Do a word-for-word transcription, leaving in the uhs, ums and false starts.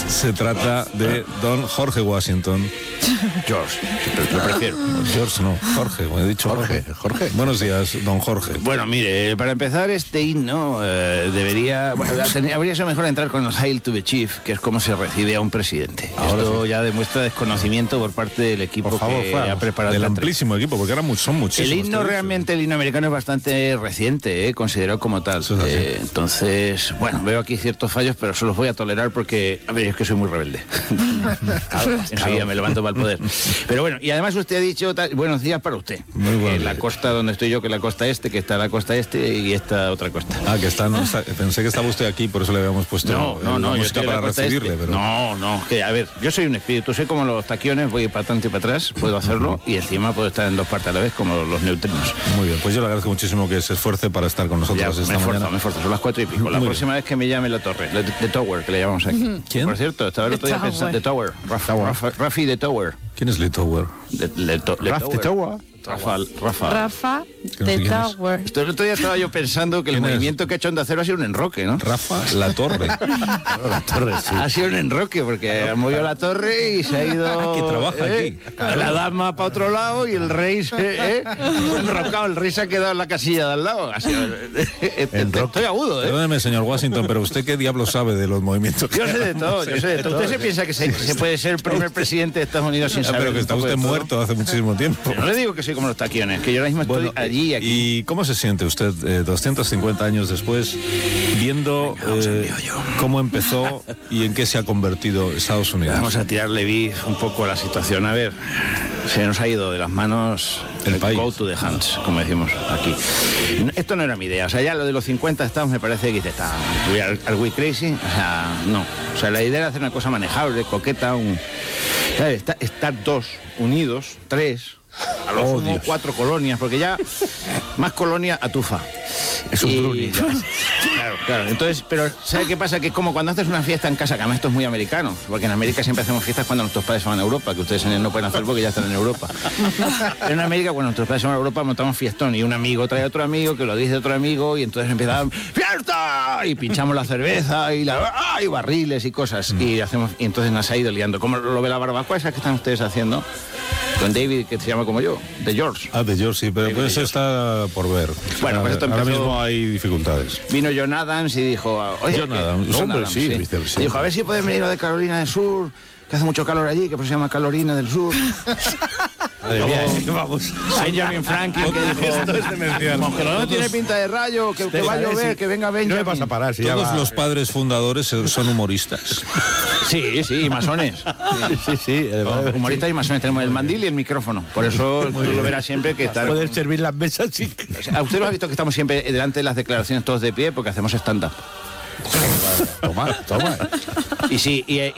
Se trata de don Jorge Washington. George, lo prefiero. George no, Jorge, como he dicho Jorge. Jorge. Jorge. Buenos días, don Jorge. Bueno, mire, para empezar este himno eh, debería, bueno, tenía, habría sido mejor entrar con el Hail to the Chief, que es como se recibe a un presidente. Ahora Esto sí. ya demuestra desconocimiento por parte del equipo por favor, que fuera, ha preparado. Del amplísimo equipo, porque ahora son muchísimos. El himno realmente, el himno americano es bastante reciente, eh, considerado como tal. Eh, entonces, bueno, veo aquí ciertos fallos, pero se los voy a tolerar porque, a ver, es que soy muy rebelde. claro, enseguida me levanto para el poder. Pero bueno, y además usted ha dicho, tal, buenos días para usted. Muy bueno. En la costa donde estoy yo, que es la costa este, que está la costa este y esta otra costa. Ah, que está, no, está pensé que estaba usted aquí, por eso le habíamos puesto no, no, no, música para recibirle. Este. Pero... No, no, que a ver, yo soy un espíritu, soy como los taquiones, voy para adelante y para atrás, puedo hacerlo, y encima puedo estar en dos partes a la vez, como los neutrinos. Muy bien, pues yo le agradezco muchísimo que se esfuerce para estar con nosotros ya, esta me esfuerzo, mañana. me esfuerzo, son las cuatro y pico. La Muy próxima bien. vez que me llame la torre, The Tower, que le llamamos aquí. ¿Quién? Por cierto, estaba el otro día pensando, The Tower, Rafa, Rafa, Rafi The Tower. ¿Quién es Lee Tower? Rafa The Tower. Rafa, Rafa. Rafa The Tower. Esto el otro día estaba yo pensando que el movimiento es? que ha hecho Onda Cero ha sido un enroque, ¿no? Rafa La Torre. La Torre, sí. Ha sido un enroque porque ha movido la torre y se ha ido. Ah, que trabaja ¿eh? aquí. La dama para otro lado y el rey se ¿eh? enrocado. El rey se ha quedado en la casilla de al lado. Ha sido, estoy agudo, ¿eh? Perdóneme, señor Washington, pero ¿usted qué diablo sabe de los movimientos? Yo sé de todo, yo sé de todo. ¿Usted se piensa que se, se puede ser el primer presidente de Estados Unidos sin ah, saber? Pero que está usted muerto hace muchísimo tiempo. No le digo que soy como los taquiones, que yo ahora mismo estoy bueno, allí, aquí. ¿Y cómo se siente usted eh, doscientos cincuenta años después viendo eh, cómo empezó y en qué se ha convertido Estados Unidos? Vamos a tirarle vis un poco a la situación. A ver, se nos ha ido de las manos el país. Go to the hands, como decimos aquí. Esto no era mi idea. O sea, ya lo de los cincuenta estados me parece que está... ¿Are we crazy? O sea, no. O sea, la idea era hacer una cosa manejable, coqueta, un... ¿sabes? Estar dos unidos, tres... A lo sumo oh, cuatro colonias, porque ya más colonias atufa. Es un bruni. Claro, claro. Entonces, pero ¿sabe qué pasa? Que es como cuando haces una fiesta en casa, que además esto es muy americano, porque en América siempre hacemos fiestas cuando nuestros padres van a Europa, que ustedes no pueden hacer porque ya están en Europa. Pero en América, cuando nuestros padres van a Europa, montamos fiestón y un amigo trae a otro amigo, que lo dice otro amigo, y entonces empezamos ¡fiesta! Y pinchamos la cerveza y, la, ¡ah! y barriles y cosas. Mm. Y hacemos y entonces nos ha ido liando. ¿Cómo lo ve la barbacoa esa que están ustedes haciendo? Con David, que se llama como yo, de George. Ah, de George, sí, pero David pues eso está por ver. Bueno, pues esto ahora empezó, mismo hay dificultades. Vino John Adams y dijo... Oye, John Adams, John hombre, Adams, sí, sí. mister Sí. Y dijo, a ver si pueden venir de Carolina del Sur, que hace mucho calor allí, que pues se llama Carolina del Sur. Vamos. Benjamin Franklin, que dijo... Esto es demencial. Aunque no tiene pinta de rayo, que, que va a llover, que venga Benjamin. No me vas a parar, si Todos los padres fundadores son humoristas. Sí, sí, y masones. Sí, sí, sí. Oh, humoristas y masones. Tenemos el mandil y el micrófono. Por eso tú lo verás siempre que está... Poder servir las mesas, sí. ¿A usted lo ha visto que estamos siempre delante de las declaraciones todos de pie porque hacemos stand-up? Toma, toma. Y sí, y,